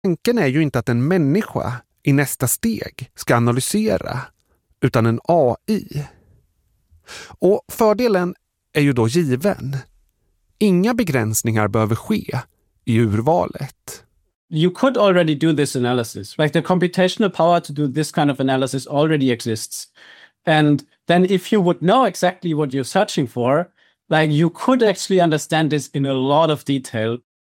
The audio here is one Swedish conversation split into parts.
Tanken är ju inte att en människa i nästa steg ska analysera, utan en AI. Och fördelen är ju då given. Inga begränsningar behöver ske i urvalet. You could already do this analysis. Like the computational power to do this kind of analysis already exists. And then if you would know exactly what you're searching for, like you could actually understand this in a lot of detail.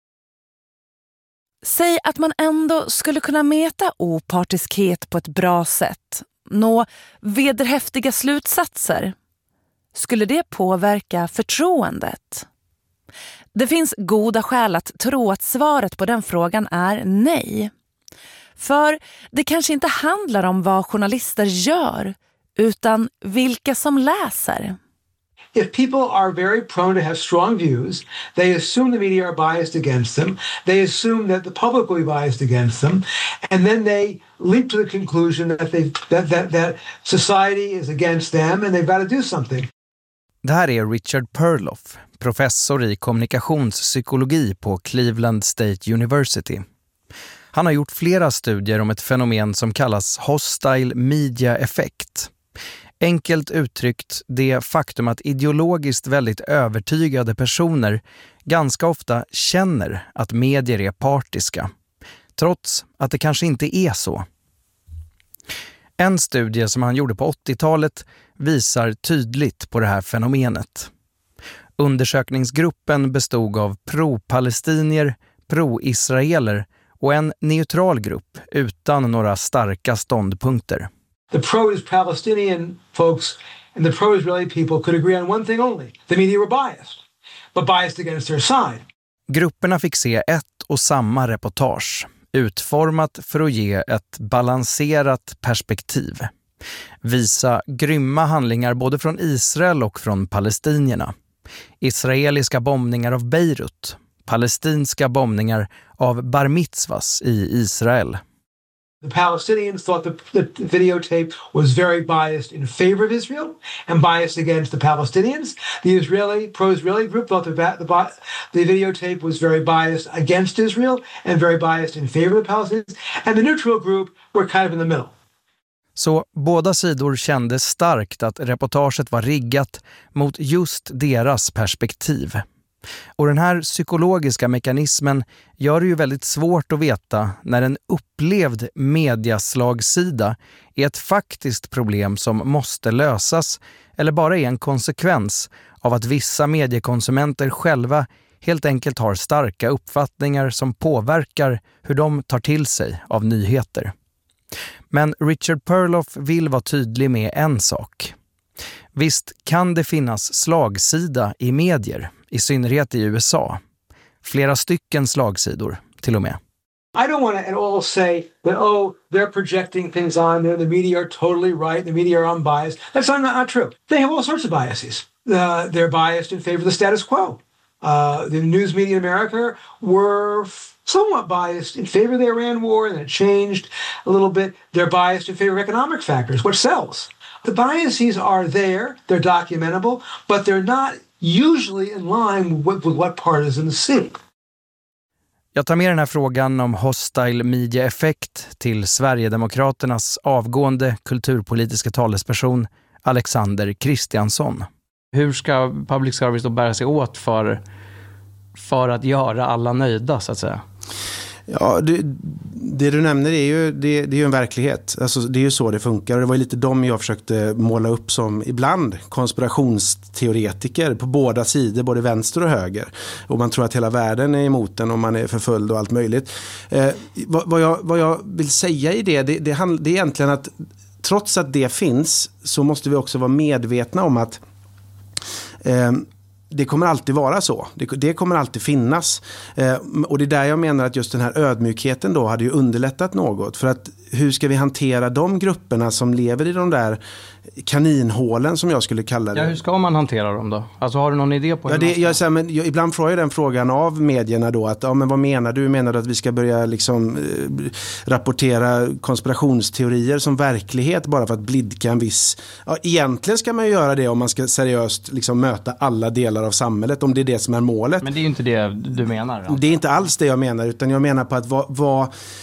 Säg att man ändå skulle kunna mäta opartiskhet på ett bra sätt, nå vederhäftiga slutsatser. Skulle det påverka förtroendet? Det finns goda skäl att tro att svaret på den frågan är nej. För det kanske inte handlar om vad journalister gör, utan vilka som läser. If people are very prone to have strong views, they assume the media are biased against them, they assume that the public will be biased against them, and then they leap to the conclusion that society is against them and they've got to do something. Det här är Richard Perloff, professor i kommunikationspsykologi på Cleveland State University. Han har gjort flera studier om ett fenomen som kallas hostile media effect. Enkelt uttryckt det faktum att ideologiskt väldigt övertygade personer ganska ofta känner att medier är partiska, trots att det kanske inte är så. En studie som han gjorde på 80-talet visar tydligt på det här fenomenet. Undersökningsgruppen bestod av pro-palestinier, pro-israeler och en neutral grupp utan några starka ståndpunkter. The pro-Palestinian folks and the pro-Israeli people could agree on one thing only. The media were biased, but biased against their side. Grupperna fick se ett och samma reportage, utformat för att ge ett balanserat perspektiv. Visa grymma handlingar både från Israel och från palestinierna. Israeliska bombningar av Beirut, palestinska bombningar av Bar Mitzvahs i Israel. The Palestinians thought the videotape was very biased in favor of Israel and biased against the Palestinians. The pro-Israeli group thought the videotape was very biased against Israel and very biased in favor of the Palestinians. And the neutral group were kind of in the middle. Så båda sidor kände starkt att reportaget var riggat mot just deras perspektiv. Och den här psykologiska mekanismen gör det ju väldigt svårt att veta när en upplevd mediaslagsida är ett faktiskt problem som måste lösas eller bara är en konsekvens av att vissa mediekonsumenter själva helt enkelt har starka uppfattningar som påverkar hur de tar till sig av nyheter. Men Richard Perloff vill vara tydlig med en sak. Visst kan det finnas slagsida i medier, i synnerhet i USA. Flera stycken slagsidor till och med. I don't want to at all say that, they're projecting things on there, the media are totally right, the media are unbiased. That's not true. They have all sorts of biases. They're biased in favor of the status quo. The news media in America were somewhat biased in favor of the Iran war, and it changed a little bit. They're biased in favor of economic factors, what sells. The biases are there, they're documentable, but they're not usually in line with what partisans see. Jag tar med den här frågan om hostile media effect till Sverigedemokraternas avgående kulturpolitiska talesperson Alexander Kristiansson. Hur ska public service då bära sig åt för att göra alla nöjda, så att säga? Ja, det du nämner är ju, det är ju en verklighet. Alltså, det är ju så det funkar. Och det var ju lite dem jag försökte måla upp som ibland konspirationsteoretiker på båda sidor, både vänster och höger. Och man tror att hela världen är emot den och man är förföljd och allt möjligt. Vad jag vill säga i det är egentligen att trots att det finns så måste vi också vara medvetna om att det kommer alltid vara så. Det kommer alltid finnas. Och det är där jag menar att just den här ödmjukheten då hade ju underlättat något. För att hur ska vi hantera de grupperna som lever i de där kaninhålen som jag skulle kalla det? Ja, hur ska man hantera dem då? Alltså har du någon idé på hur ibland får jag den frågan av medierna då att men vad menar du? Menar du att vi ska börja liksom rapportera konspirationsteorier som verklighet bara för att blidka en viss... Ja, egentligen ska man ju göra det om man ska seriöst liksom möta alla delar av samhället, om det är det som är målet. Men det är ju inte det du menar då. Det är inte alls det jag menar, utan jag menar på att